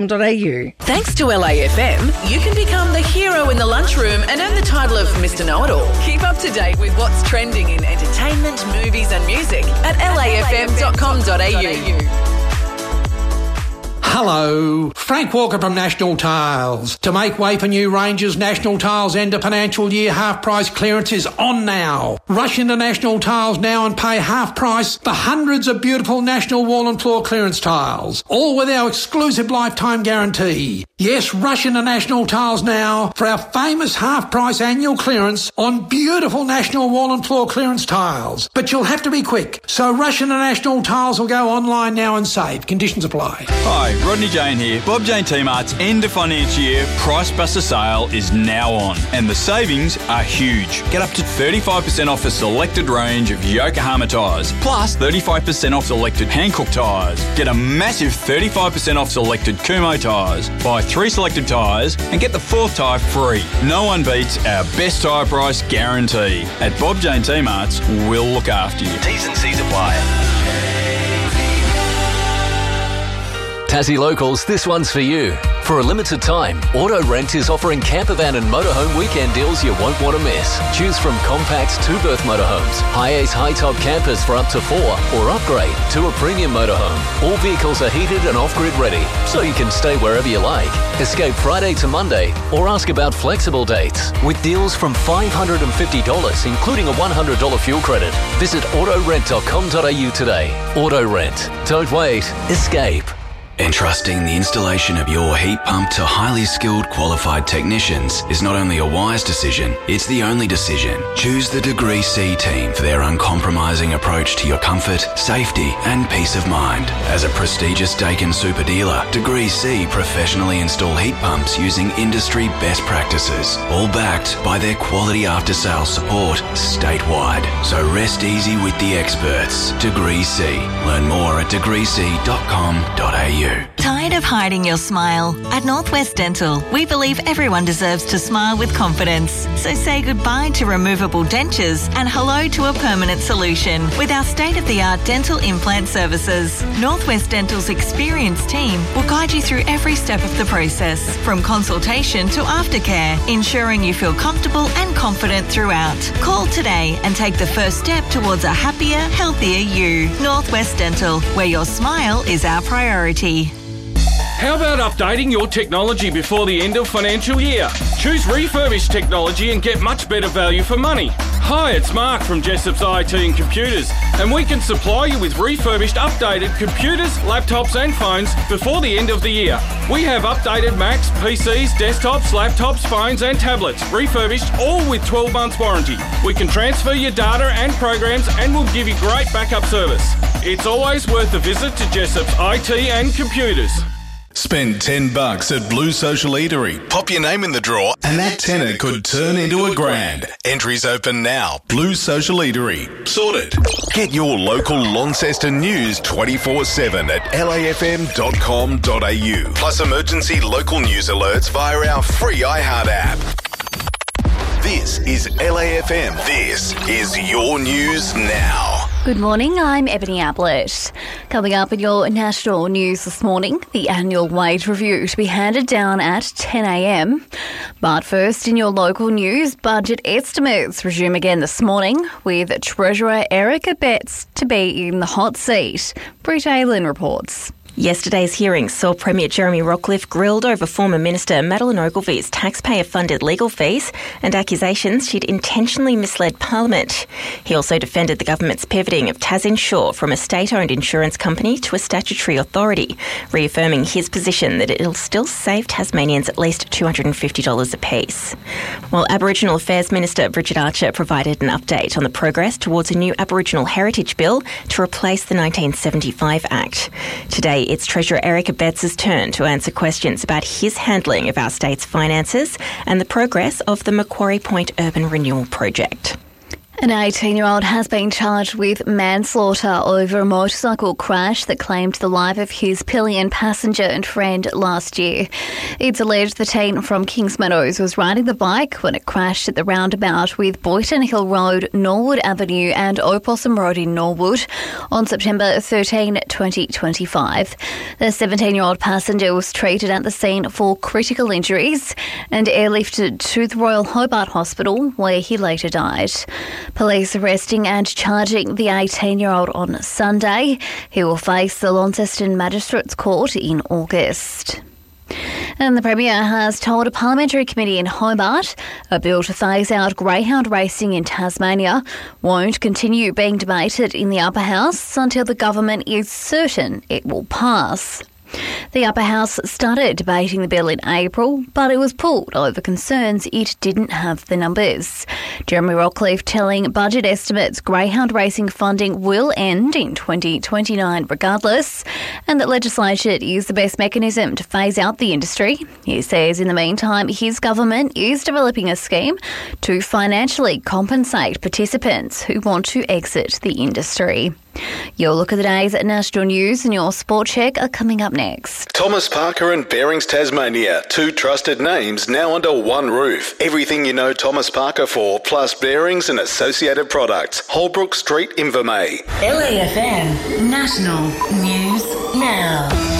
Thanks to LAFM, you can become the hero in the lunchroom and earn the title of Mr. Know-It-All. Keep up to date with what's trending in entertainment, movies and music at lafm.com.au. Hello, Frank Walker from National Tiles. To make way for new ranges, National Tiles end of financial year half price clearance is on now. Rush into National Tiles now and pay half price for hundreds of beautiful National wall and floor clearance tiles, all with our exclusive lifetime guarantee. Yes, rush into National Tiles now for our famous half price annual clearance on beautiful National wall and floor clearance tiles. But you'll have to be quick, so rush into National Tiles or go online now and save. Conditions apply. Hi, Rodney Jane here. Bob Jane T-Mart's end of financial year Price Buster sale is now on, and the savings are huge. Get up to 35% off a selected range of Yokohama tyres, plus 35% off selected Hankook tyres. Get a massive 35% off selected Kumho tyres. Buy 3 selected tyres and get the 4th tyre free. No one beats our best tyre price guarantee. At Bob Jane T-Mart's, we'll look after you. T's and C's apply. Tassie Locals, this one's for you. For a limited time, Auto Rent is offering campervan and motorhome weekend deals you won't want to miss. Choose from compact 2-berth motorhomes, high-ace high-top campers for up to 4, or upgrade to a premium motorhome. All vehicles are heated and off-grid ready, so you can stay wherever you like. Escape Friday to Monday, or ask about flexible dates. With deals from $550, including a $100 fuel credit. Visit autorent.com.au today. Auto Rent. Don't wait. Escape. Entrusting the installation of your heat pump to highly skilled, qualified technicians is not only a wise decision, it's the only decision. Choose the Degree C team for their uncompromising approach to your comfort, safety and peace of mind. As a prestigious Daikin super dealer, Degree C professionally install heat pumps using industry best practices, all backed by their quality after-sales support statewide. So rest easy with the experts. Degree C. Learn more at degreec.com.au. Tired of hiding your smile? At Northwest Dental, we believe everyone deserves to smile with confidence. So say goodbye to removable dentures and hello to a permanent solution with our state-of-the-art dental implant services. Northwest Dental's experienced team will guide you through every step of the process, from consultation to aftercare, ensuring you feel comfortable and confident throughout. Call today and take the first step towards a happier, healthier you. Northwest Dental, where your smile is our priority. How about updating your technology before the end of financial year? Choose refurbished technology and get much better value for money. Hi, it's Mark from Jessop's IT and Computers, and we can supply you with refurbished, updated computers, laptops and phones before the end of the year. We have updated Macs, PCs, desktops, laptops, phones and tablets, refurbished, all with 12 months warranty. We can transfer your data and programs and we'll give you great backup service. It's always worth a visit to Jessop's IT and Computers. Spend $10 at Blue Social Eatery. Pop your name in the draw and that tenner could turn into $1,000. Entries open now. Blue Social Eatery. Sorted. Get your local Launceston news 24/7 at lafm.com.au. Plus emergency local news alerts via our free iHeart app. This is LAFM. This is your news now. Good morning, I'm Ebony Ablett. Coming up in your national news this morning, the annual wage review to be handed down at 10 a.m. But first, in your local news, budget estimates resume again this morning with Treasurer Erica Betts to be in the hot seat. Britt Aylen reports. Yesterday's hearing saw Premier Jeremy Rockliff grilled over former Minister Madeleine Ogilvy's taxpayer-funded legal fees and accusations she'd intentionally misled Parliament. He also defended the government's pivoting of TasInsure from a state-owned insurance company to a statutory authority, reaffirming his position that it'll still save Tasmanians at least $250 apiece. While Aboriginal Affairs Minister Bridget Archer provided an update on the progress towards a new Aboriginal Heritage Bill to replace the 1975 Act. Today, it's Treasurer Erica Betts' turn to answer questions about his handling of our state's finances and the progress of the Macquarie Point Urban Renewal Project. An 18-year-old has been charged with manslaughter over a motorcycle crash that claimed the life of his pillion passenger and friend last year. It's alleged the teen from Kingsmeadows was riding the bike when it crashed at the roundabout with Boyton Hill Road, Norwood Avenue and Opossum Road in Norwood on September 13, 2025. The 17-year-old passenger was treated at the scene for critical injuries and airlifted to the Royal Hobart Hospital, where he later died. Police arresting and charging the 18-year-old on Sunday. He will face the Launceston Magistrates Court in August. And the Premier has told a parliamentary committee in Hobart a bill to phase out greyhound racing in Tasmania won't continue being debated in the Upper House until the government is certain it will pass. The Upper House started debating the bill in April, but it was pulled over concerns it didn't have the numbers. Jeremy Rockcliffe telling budget estimates greyhound racing funding will end in 2029 regardless, and that legislation is the best mechanism to phase out the industry. He says in the meantime, his government is developing a scheme to financially compensate participants who want to exit the industry. Your look at the day's national news and your sport check are coming up next. Thomas Parker and Bearings Tasmania, two trusted names now under one roof. Everything you know Thomas Parker for, plus bearings and associated products. Holbrook Street, Invermay. LAFM National News Now.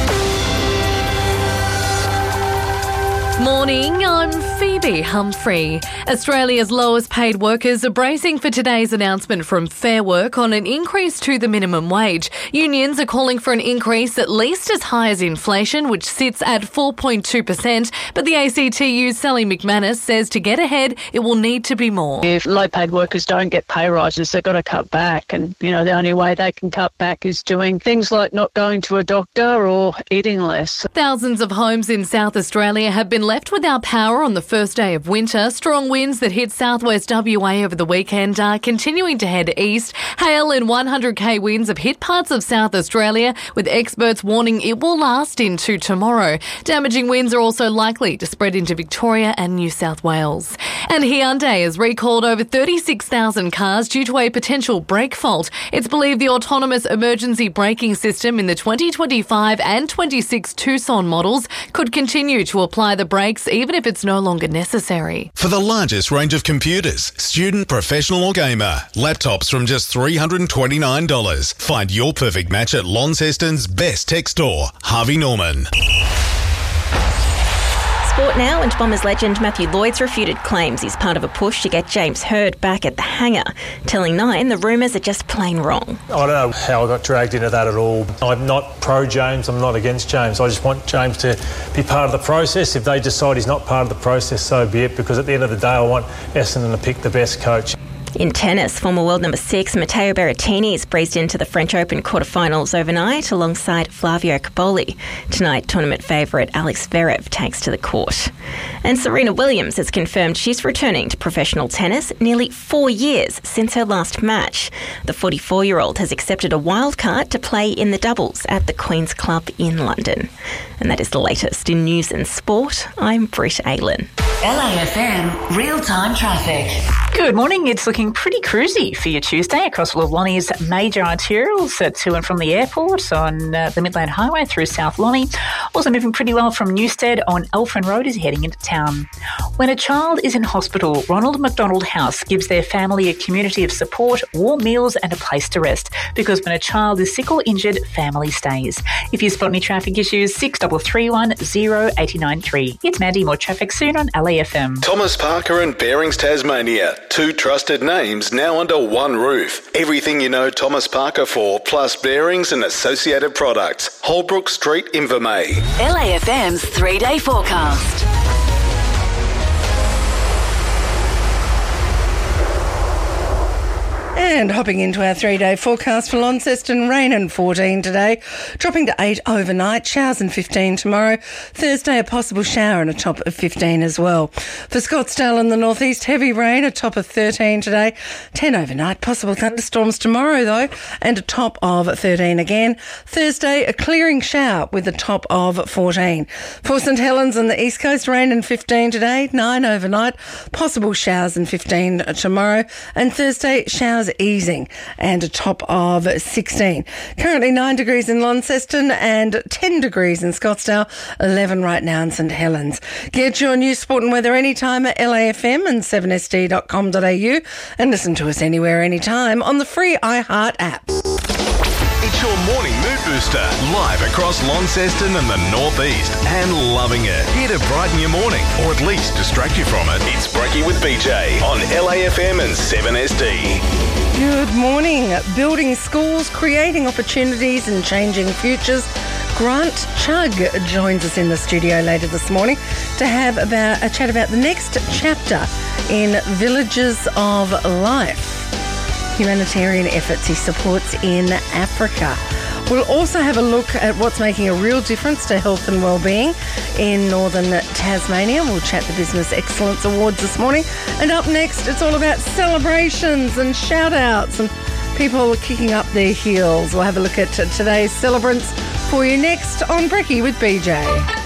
Morning, I'm Phoebe Humphrey. Australia's lowest paid workers are bracing for today's announcement from Fair Work on an increase to the minimum wage. Unions are calling for an increase at least as high as inflation, which sits at 4.2%, but the ACTU's Sally McManus says to get ahead, it will need to be more. If low-paid workers don't get pay rises, they've got to cut back, and, the only way they can cut back is doing things like not going to a doctor or eating less. Thousands of homes in South Australia have been left without power on the first day of winter. Strong winds that hit southwest WA over the weekend are continuing to head east. Hail and 100k winds have hit parts of South Australia, with experts warning it will last into tomorrow. Damaging winds are also likely to spread into Victoria and New South Wales. And Hyundai has recalled over 36,000 cars due to a potential brake fault. It's believed the autonomous emergency braking system in the 2025 and 26 Tucson models could continue to apply the brakes even if it's no longer necessary. For the largest range of computers, student, professional or gamer, laptops from just $329. Find your perfect match at Launceston's best tech store, Harvey Norman. Sport now, and Bombers legend Matthew Lloyd's refuted claims he's part of a push to get James Hird back at the hangar, telling Nine the rumours are just plain wrong. I don't know how I got dragged into that at all. I'm not pro-James, I'm not against James. I just want James to be part of the process. If they decide he's not part of the process, so be it, because at the end of the day I want Essendon to pick the best coach. In tennis, former world number 6 Matteo Berrettini has breezed into the French Open quarterfinals overnight alongside Flavio Cobolli. Tonight, tournament favourite Alex Zverev takes to the court. And Serena Williams has confirmed she's returning to professional tennis nearly 4 years since her last match. The 44-year-old has accepted a wildcard to play in the doubles at the Queen's Club in London. And that is the latest in news and sport. I'm Britt Aylen. LAFM real-time traffic. Good morning. It's looking pretty cruisy for your Tuesday across all of Lonnie's major arterials to and from the airport on the Midland Highway through South Lonnie. Also moving pretty well from Newstead on Elfrin Road as you're heading into town. When a child is in hospital, Ronald McDonald House gives their family a community of support, warm meals and a place to rest. Because when a child is sick or injured, family stays. If you spot any traffic issues, 6331 0893. It's Mandy. More traffic soon on LAFM. Thomas Parker and Bearings Tasmania, two trusted names now under one roof. Everything you know Thomas Parker for, plus bearings and associated products. Holbrook Street, Invermay. LAFM's 3-day forecast. And hopping into our 3-day forecast for Launceston, rain and 14 today, dropping to 8 overnight, showers and 15 tomorrow. Thursday, a possible shower and a top of 15 as well. For Scottsdale in the northeast, heavy rain, a top of 13 today, 10 overnight, possible thunderstorms tomorrow though, and a top of 13 again. Thursday, a clearing shower with a top of 14. For St Helens on the east coast, rain and 15 today, 9 overnight, possible showers and 15 tomorrow, and Thursday, showers easing and a top of 16. Currently 9 degrees in Launceston and 10 degrees in Scottsdale, 11 right now in St Helens. Get your news, sport and weather anytime at LAFM and 7sd.com.au and listen to us anywhere, anytime on the free iHeart app. It's your morning mood booster, live across Launceston and the northeast, and loving it. Here to brighten your morning, or at least distract you from it. It's Brekkie with BJ on LAFM and 7SD. Good morning. Building schools, creating opportunities and changing futures. Grant Chugg joins us in the studio later this morning to have a chat about the next chapter in Villages of Life, humanitarian efforts he supports in Africa. We'll also have a look at what's making a real difference to health and wellbeing in northern Tasmania. We'll chat the Business Excellence Awards this morning. And up next, it's all about celebrations and shout-outs and people kicking up their heels. We'll have a look at today's celebrants for you next on Brekkie with BJ.